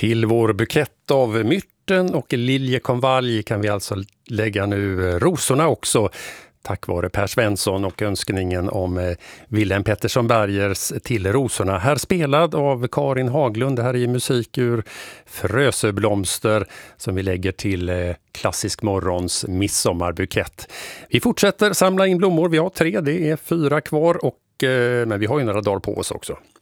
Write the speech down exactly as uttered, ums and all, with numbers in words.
Till vår bukett av myrten och liljekonvalj kan vi alltså lägga nu rosorna också, tack vare Per Svensson och önskningen om Wilhelm Pettersson Bergers Till rosorna. Här spelad av Karin Haglund. Det här är musik ur Frösöblomster som vi lägger till Klassisk morgons midsommarbukett. Vi fortsätter samla in blommor. Vi har tre, det är fyra kvar, och, men vi har ju några dagar på oss också.